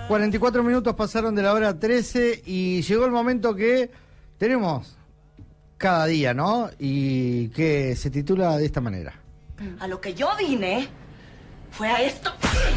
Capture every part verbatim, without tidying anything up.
cuarenta y cuatro minutos pasaron de la hora trece y llegó el momento que tenemos cada día, ¿no? Y que se titula de esta manera. A lo que yo vine fue a esto.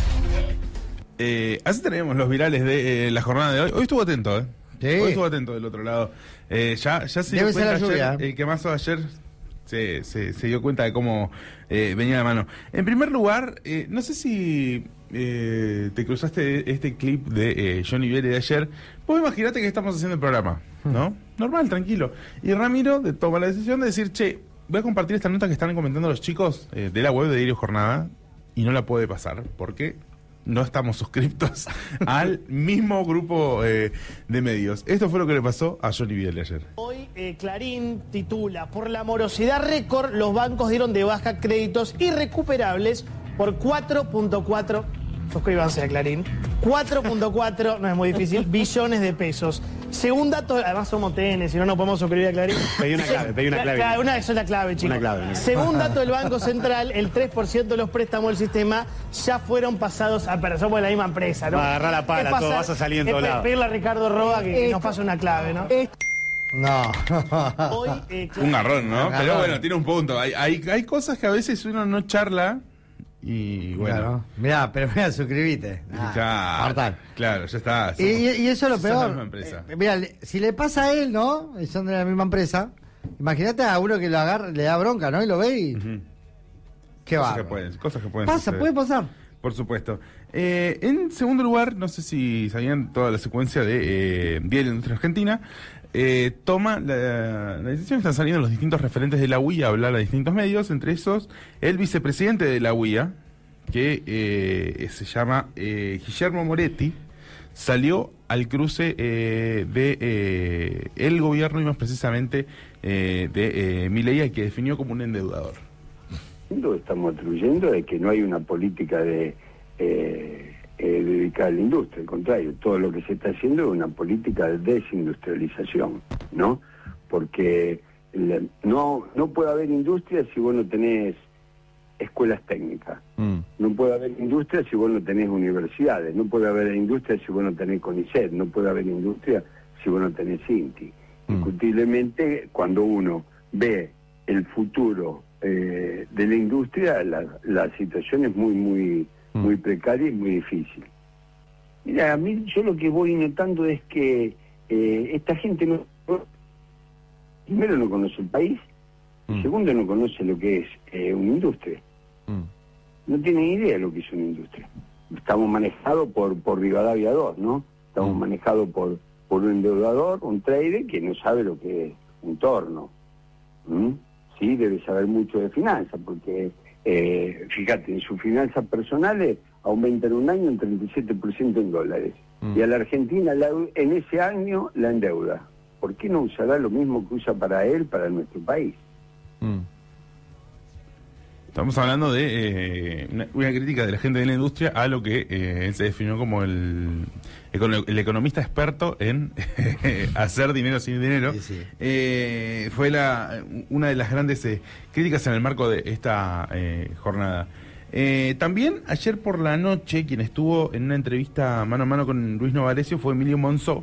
Eh, así tenemos los virales de eh, la jornada de hoy. Hoy estuvo atento, ¿eh? Sí. Hoy estuvo atento del otro lado. Eh, ya, ya se Debe dio cuenta ser la lluvia. ayer, el que más ayer se, se, se dio cuenta de cómo eh, venía de mano. En primer lugar, eh, no sé si eh, te cruzaste este clip de eh, Johnny Viale de ayer. Vos imaginate que estamos haciendo el programa, ¿no? Normal, tranquilo. Y Ramiro de, toma la decisión de decir, che, voy a compartir esta nota que están comentando los chicos eh, de la web de Diario Jornada y no la puede pasar porque no estamos suscriptos al mismo grupo eh, de medios. Esto fue lo que le pasó a Johnny Viale ayer. Hoy eh, Clarín titula: por la morosidad récord, los bancos dieron de baja créditos irrecuperables por cuatro punto cuatro, suscríbanse a Clarín, cuatro punto cuatro, no es muy difícil, billones de pesos. Según datos, además somos T N, si no, no podemos suscribir a Clarín. Pedí una clave, pedí una clave. Claro, una sola clave, chicos. Una clave. Según datos del Banco Central, el tres por ciento de los préstamos del sistema ya fueron pasados a personas. Somos de la misma empresa, ¿no? Va a agarrar la pala, todo, vas a salir en es todos lados. pedirle a Ricardo Roa que, que Esto- nos pase una clave, ¿no? No. Hoy, eh, Un garrón, ¿no? Un Pero garrón. bueno, tiene un punto. Hay, hay, hay cosas que a veces uno no charla y bueno. Claro. Mirá, pero mirá, suscribite. Ah, Claro, mortal. claro, ya está. Y, y- y eso es lo Son la peor. misma empresa. Eh, mirá, le- si le pasa a él, ¿no? Y son de la misma empresa. Imagínate a uno que lo agarra, le da bronca, ¿no? Y lo ve y... Ujú. Qué Cosas que va. pueden, cosas que pueden Pasa, suceder. puede pasar. Por supuesto. Eh, en segundo lugar, no sé si sabían toda la secuencia de eh, Día de la Industria Argentina, eh, toma la, la decisión, están saliendo los distintos referentes de la U I A a hablar a distintos medios, entre esos el vicepresidente de la U I A, que eh, se llama eh, Guillermo Moretti, salió al cruce eh, de eh, el gobierno y más precisamente eh, de eh, Milei, al que definió como un endeudador. Estamos atribuyendo de que no hay una política de eh, eh, dedicada a la industria, al contrario, todo lo que se está haciendo es una política de desindustrialización, ¿no? Porque la- no no puede haber industria si vos no tenés escuelas técnicas, Mm. no puede haber industria si vos no tenés universidades, no puede haber industria si vos no tenés CONICET, no puede haber industria si vos no tenés INTI. Mm. Indiscutiblemente, cuando uno ve el futuro eh, de la industria, la, la situación es muy, muy, Mm. muy precaria y muy difícil. Mira, a mí yo lo que voy notando es que eh, esta gente no, primero no conoce el país, y Mm. segundo no conoce lo que es eh, una industria. Mm. No tienen idea de lo que es una industria. Estamos manejados por, por Rivadavia dos, ¿no? Estamos Mm. manejados por, por un endeudador, un trader que no sabe lo que es un torno. ¿Mm? Sí, debe saber mucho de finanzas, porque, eh, fíjate, en sus finanzas personales aumentan un año en treinta y siete por ciento en dólares. Mm. Y a la Argentina la- en ese año la endeuda. ¿Por qué no usará lo mismo que usa para él, para nuestro país? Mm. Estamos hablando de eh, una, una crítica de la gente de la industria a lo que eh, se definió como el, econo- el economista experto en hacer dinero sin dinero. Sí, sí. Eh, fue la, una de las grandes eh, críticas en el marco de esta eh, jornada. Eh, también ayer por la noche, quien estuvo en una entrevista mano a mano con Luis Novarecio fue Emilio Monzó,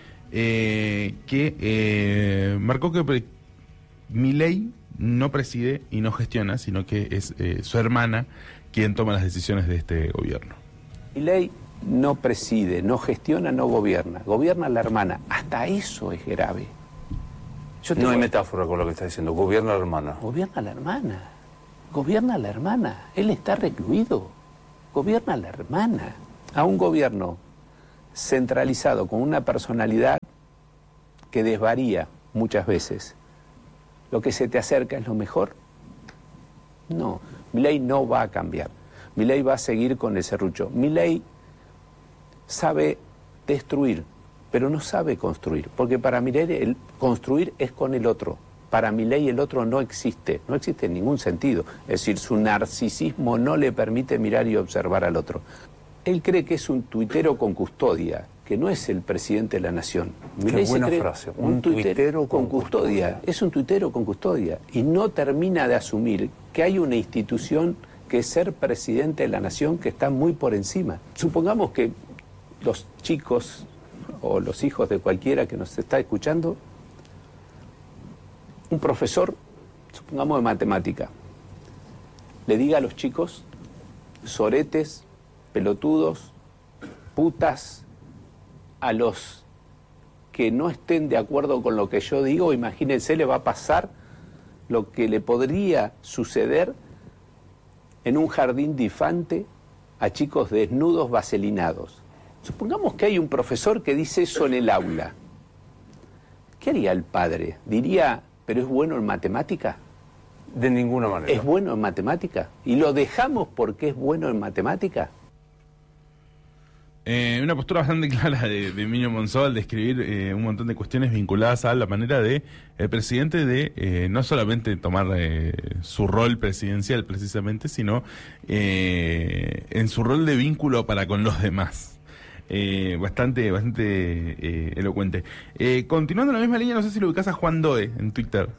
eh, que eh, marcó que pre- Milei no preside y no gestiona, sino que es eh, su hermana quien toma las decisiones de este gobierno. Milei no preside, no gestiona, no gobierna. Gobierna la hermana. Hasta eso es grave. Yo te No hay voy- metáfora con lo que está diciendo. Gobierna la hermana. Gobierna la hermana. Gobierna la hermana. Él está recluido. Gobierna la hermana. A un gobierno centralizado con una personalidad que desvaría muchas veces. ¿Lo que se te acerca es lo mejor? No, Milei no va a cambiar. Milei va a seguir con el serrucho. Milei sabe destruir, pero no sabe construir, porque para Milei el construir es con el otro. Para Milei el otro no existe, no existe en ningún sentido. Es decir, su narcisismo no le permite mirar y observar al otro. Él cree que es un tuitero con custodia, que no es el presidente de la nación. Milei se buena cree frase, Un, un tuitero, tuitero con con custodia. custodia. Es un tuitero con custodia. Y no termina de asumir que hay una institución que es ser presidente de la nación que está muy por encima. Supongamos que los chicos o los hijos de cualquiera que nos está escuchando, un profesor, supongamos de matemática, le diga a los chicos soretes, pelotudos, putas, a los que no estén de acuerdo con lo que yo digo, imagínense, le va a pasar lo que le podría suceder en un jardín de infante a chicos desnudos vaselinados. Supongamos que hay un profesor que dice eso en el aula. ¿Qué haría el padre? Diría, ¿pero es bueno en matemática? De ninguna manera. ¿Es bueno en matemática? ¿Y lo dejamos porque es bueno en matemática? Eh, una postura bastante clara de, de Emilio Monzó al describir eh, un montón de cuestiones vinculadas a la manera de el presidente de eh, no solamente tomar eh, su rol presidencial precisamente, sino eh, en su rol de vínculo para con los demás. Eh, bastante bastante eh, elocuente. Eh, continuando en la misma línea, no sé si lo ubicás a Juan Doe en Twitter.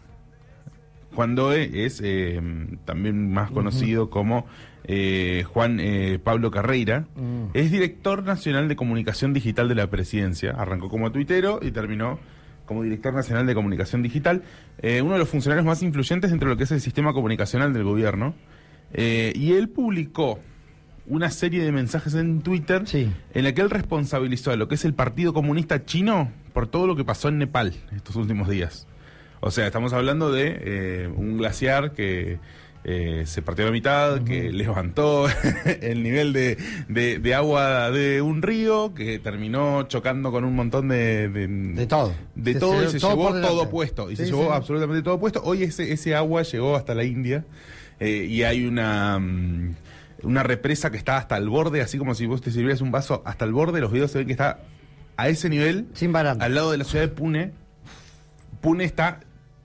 Juan Doe es eh, también más conocido uh-huh. como eh, Juan eh, Pablo Carreira. Uh. Es director nacional de comunicación digital de la presidencia. Arrancó como tuitero y terminó como director nacional de comunicación digital. Eh, uno de los funcionarios más influyentes dentro de lo que es el sistema comunicacional del gobierno. Eh, y él publicó una serie de mensajes en Twitter sí. en la que él responsabilizó a lo que es el Partido Comunista Chino por todo lo que pasó en Nepal estos últimos días. O sea, estamos hablando de eh, un glaciar que eh, se partió a la mitad, uh-huh. que levantó el nivel de, de, de agua de un río, que terminó chocando con un montón de... De, de todo. De se todo, y se todo llevó todo puesto. Y sí, se llevó sí. absolutamente todo puesto. Hoy ese, ese agua llegó hasta la India eh, y hay una... Um, una represa que está hasta el borde, así como si vos te sirvieras un vaso hasta el borde. Los videos se ven que está a ese nivel, sin baranda, al lado de la ciudad de Pune. Pune está...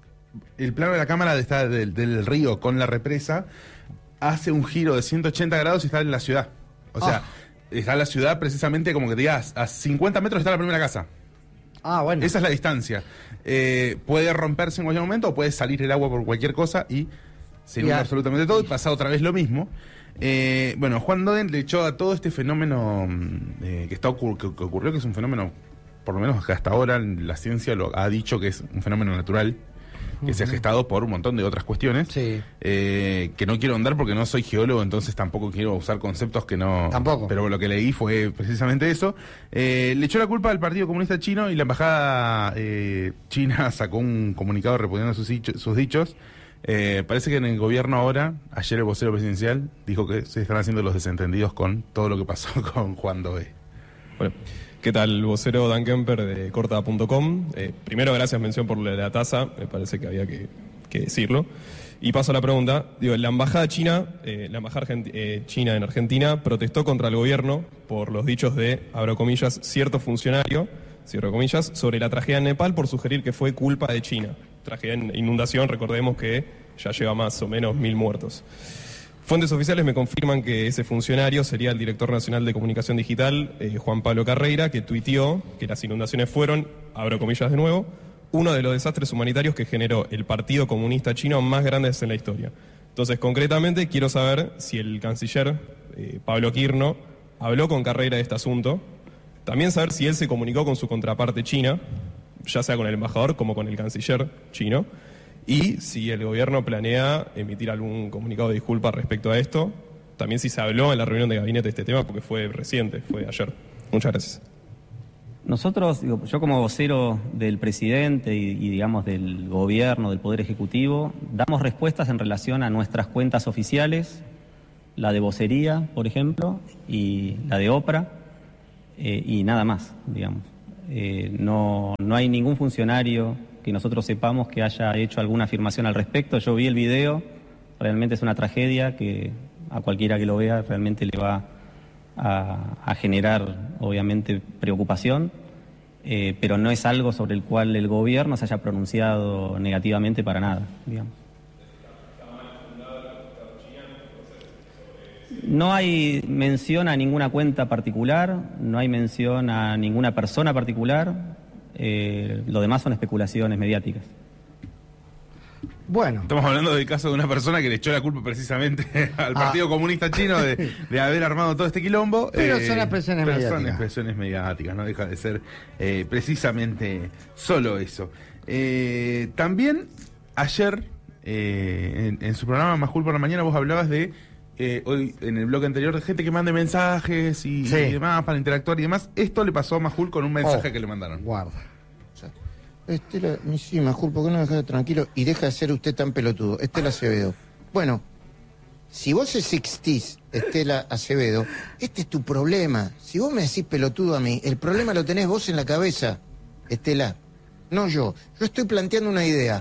El plano de la cámara está del, del río con la represa, hace un giro de ciento ochenta grados y está en la ciudad. O sea, oh. está en la ciudad precisamente como que te digas, a cincuenta metros está la primera casa. Ah, bueno. Esa es la distancia. Eh, puede romperse en cualquier momento o puede salir el agua por cualquier cosa y se inunda absolutamente todo y pasa otra vez lo mismo. Eh, bueno, Juan Doden le echó a todo este fenómeno eh, que, está ocur- que, que ocurrió, que es un fenómeno, por lo menos hasta ahora la ciencia lo ha dicho que es un fenómeno natural, que uh-huh. se ha gestado por un montón de otras cuestiones, sí. eh, que no quiero ahondar porque no soy geólogo, entonces tampoco quiero usar conceptos que no... Tampoco. Pero lo que leí fue precisamente eso. Eh, le echó la culpa al Partido Comunista Chino y la embajada eh, china sacó un comunicado repudiando sus, dicho, sus dichos. Eh, parece que en el gobierno ahora, ayer el vocero presidencial dijo que se están haciendo los desentendidos con todo lo que pasó con Juan Doe. Bueno, ¿qué tal? Vocero Dan Kemper de corta punto com. Eh, primero, gracias, mención por la, la tasa, me parece que había que, que decirlo. Y paso a la pregunta. Digo, la embajada china, eh, la embajada argent- eh, china en Argentina protestó contra el gobierno por los dichos de, abro comillas, cierto funcionario, cierro comillas, sobre la tragedia en Nepal por sugerir que fue culpa de China. Tragedia en inundación, recordemos que ya lleva más o menos mil muertos. Fuentes oficiales me confirman que ese funcionario sería el director nacional de comunicación digital, eh, Juan Pablo Carreira, que tuiteó que las inundaciones fueron, abro comillas de nuevo, uno de los desastres humanitarios que generó el Partido Comunista Chino más grandes en la historia. Entonces, concretamente, quiero saber si el canciller eh, Pablo Quirno habló con Carreira de este asunto, también saber si él se comunicó con su contraparte china, ya sea con el embajador como con el canciller chino, y si el gobierno planea emitir algún comunicado de disculpa respecto a esto, también si se habló en la reunión de gabinete de este tema, porque fue reciente, fue ayer. Muchas gracias. Nosotros, digo, yo como vocero del presidente y, y digamos del gobierno, del Poder Ejecutivo, damos respuestas en relación a nuestras cuentas oficiales, la de vocería, por ejemplo, y la de OPRA, eh, y nada más, digamos. Eh, no, no hay ningún funcionario que nosotros sepamos que haya hecho alguna afirmación al respecto. Yo vi el video, realmente es una tragedia que a cualquiera que lo vea realmente le va a, a generar, obviamente, preocupación, eh, pero no es algo sobre el cual el gobierno se haya pronunciado negativamente para nada, digamos. No hay mención a ninguna cuenta particular, no hay mención a ninguna persona particular, eh, lo demás son especulaciones mediáticas. Bueno. Estamos hablando del caso de una persona que le echó la culpa precisamente al Partido Ah. Comunista Chino de, de haber armado todo este quilombo. Pero son expresiones pero mediáticas. Son expresiones mediáticas, no deja de ser eh, precisamente solo eso. Eh, también ayer, eh, en, en su programa Majul por la Mañana, vos hablabas de, eh, hoy en el bloque anterior, de gente que mande mensajes y, Sí. y demás para interactuar y demás. Esto le pasó a Majul con un mensaje Oh, que le mandaron. Guarda. Estela, sí, Majul, ¿por qué no me dejas tranquilo? Y deja de ser usted tan pelotudo. Estela Acevedo. Bueno, si vos existís, Estela Acevedo, este es tu problema. Si vos me decís pelotudo a mí, el problema lo tenés vos en la cabeza, Estela. No yo. Yo estoy planteando una idea.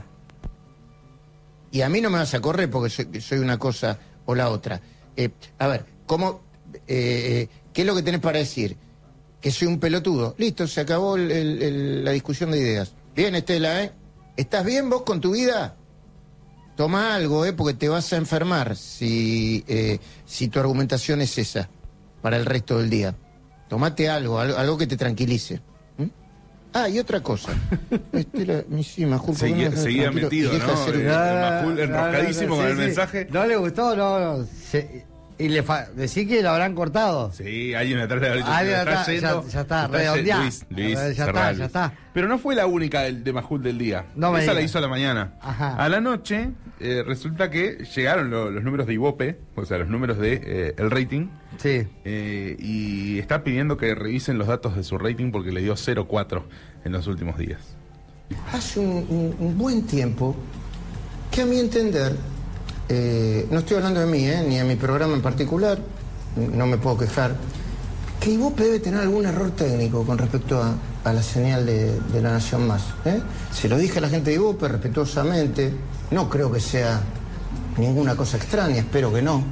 Y a mí no me vas a correr porque soy, soy una cosa o la otra. Eh, a ver, ¿cómo, eh, ¿qué es lo que tenés para decir? Que soy un pelotudo. Listo, se acabó el- el- el- la discusión de ideas. Bien, Estela, ¿eh? ¿Estás bien vos con tu vida? Toma algo, ¿eh? Porque te vas a enfermar si, eh, si tu argumentación es esa para el resto del día. Tomate algo, algo, algo que te tranquilice. ¿Mm? Ah, y otra cosa. Estela, sí, Majul, ¿por qué no Seguía, me dejas seguía tranquilo? metido, Y deja ¿no? de ser Eh, un- Majul enroscadísimo con sí, el sí. mensaje. No le gustó, no, no. Se- y le fa- decir que lo habrán cortado. Sí, alguien atrás de la Alguien está atrás, yendo, ya- ya está, está redondeá. Luis, Luis, Ya está, cerrá, ya Luis. está. Pero no fue la única del, de Majul del día. No me Esa la digas. hizo a la mañana. Ajá. A la noche, eh, resulta que llegaron lo- los números de Ibope, o sea, los números de eh, el rating. Sí. eh, y está pidiendo que revisen los datos de su rating porque le dio cero coma cuatro en los últimos días. Hace un, un- un buen tiempo que a mi entender, eh, no estoy hablando de mí, eh, ni de mi programa en particular, no me puedo quejar, que Ibope debe tener algún error técnico con respecto a, a la señal de, de La Nación Más. ¿eh? Se lo dije a la gente de Ibope respetuosamente, no creo que sea ninguna cosa extraña, espero que no.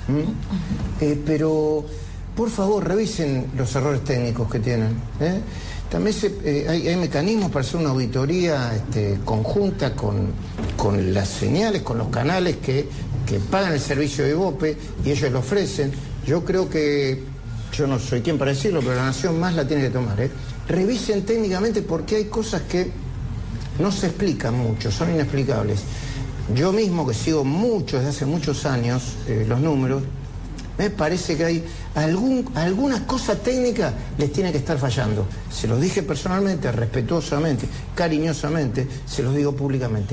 ¿Mm? Eh, pero, por favor, revisen los errores técnicos que tienen. ¿eh? También se, eh, hay, hay mecanismos para hacer una auditoría este, conjunta con, con las señales, con los canales que, que pagan el servicio de Ibope y ellos lo ofrecen. Yo creo que, yo no soy quien para decirlo, pero La Nación Más la tiene que tomar. ¿eh? Revisen técnicamente porque hay cosas que no se explican mucho, son inexplicables. Yo mismo, que sigo mucho, desde hace muchos años, eh, los números, me parece que hay algún, alguna cosa técnica les tiene que estar fallando. Se los dije personalmente, respetuosamente, cariñosamente, se los digo públicamente.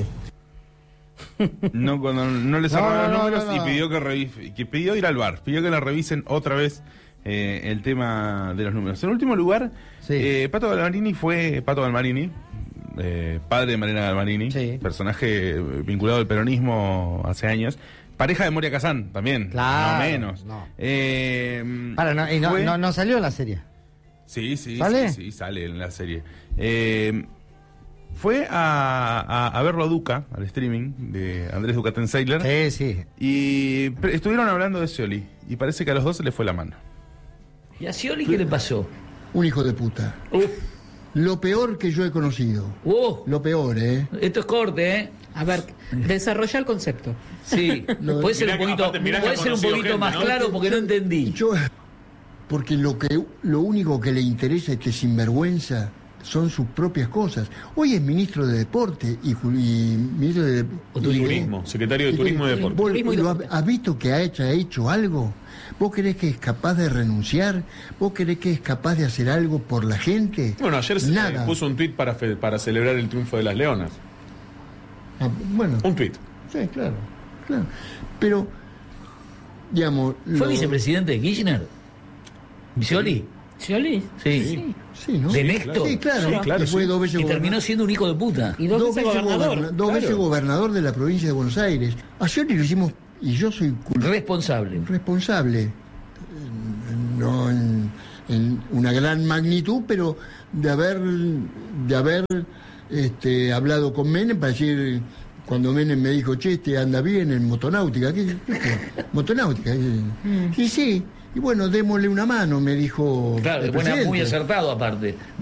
No, cuando no le No, cerraron no, los no, números no, no. y pidió que revi- que pidió ir al bar, pidió que le revisen otra vez eh, el tema de los números. En último lugar, Sí. eh, Pato Galmarini fue Pato Galmarini, eh, padre de Mariana Galmarini, Sí. personaje eh, vinculado al peronismo hace años. Pareja de Moria Kazán también, Claro, no menos. no. Eh, Para, no, y no, fue- no, no salió en la serie. Sí, sí, ¿Sale? sí, sí, sale en la serie. Eh, fue a, a, a verlo a Duca, al streaming de Andrés Ducatenseiler, Sí, sí. y pre- estuvieron hablando de Scioli, y parece que a los dos se les fue la mano. ¿Y a Scioli qué le pasó? Un hijo de puta. Uf, Lo peor que yo he conocido. uh, Lo peor, ¿eh? esto es corte, ¿eh? A ver, desarrolla el concepto. Sí, Lo- puede ser Mirá un que poquito, aparte, mirá que puede ha ser un conocido poquito gente, más ¿no? claro porque no entendí. Yo, porque lo que lo único que le interesa a este sinvergüenza son sus propias cosas. Hoy es ministro de Deporte y, ju- y ministro de O y- Turismo, secretario de Turismo y Deporte. ¿Vos Turismo y lo Deporte. ha- ¿Has visto que ha hecho, ha hecho algo? ¿Vos creés que es capaz de renunciar? ¿Vos creés que es capaz de hacer algo por la gente? Bueno, ayer se Nada. puso un tuit para, fe- para celebrar el triunfo de las Leonas. Ah, bueno, Un tuit. sí, claro, claro. Pero, digamos... ¿Fue lo- vicepresidente de Kirchner? ¿Scioli? ¿Scioli? Sí. Sí, ¿no? ¿De Néstor? Sí, claro. Sí, claro, Y fue sí. dos veces Y gobernador. terminó siendo un hijo de puta. Y dos, Dos veces veces, gobernador. goberna- dos claro. veces gobernador de la provincia de Buenos Aires. A Scioli lo hicimos, y yo soy cul- Responsable. responsable, eh, no en, en una gran magnitud, pero de haber, de haber este, hablado con Menem para decir, cuando Menem me dijo, che, este anda bien en motonáutica, ¿qué, qué, motonáutica? Y sí, y bueno, démosle una mano, me dijo Claro, el buena, muy presidente. acertado aparte.